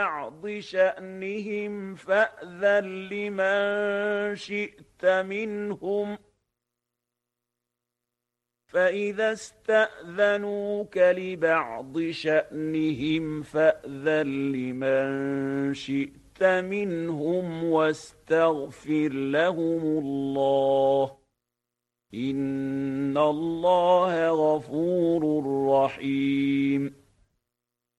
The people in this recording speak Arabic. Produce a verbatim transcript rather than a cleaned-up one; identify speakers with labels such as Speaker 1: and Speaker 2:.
Speaker 1: بعض شأنهم فأذن لمن شئت منهم فإذا استأذنوك لبعض شأنهم فأذن لمن شئت منهم واستغفر لهم الله إن الله غفور رحيم